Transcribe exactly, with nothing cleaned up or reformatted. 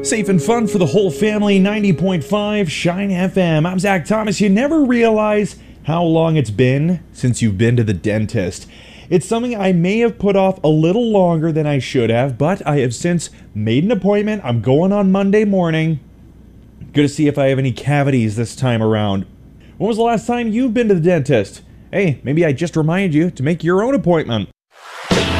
Safe and fun for the whole family, ninety point five Shine F M. I'm Zach Thomas. You never realize how long it's been since you've been to the dentist. It's something I may have put off a little longer than I should have, but I have since made an appointment. I'm going on Monday morning. Gonna see if I have any cavities this time around. When was the last time you've been to the dentist? Hey, maybe I just reminded you to make your own appointment.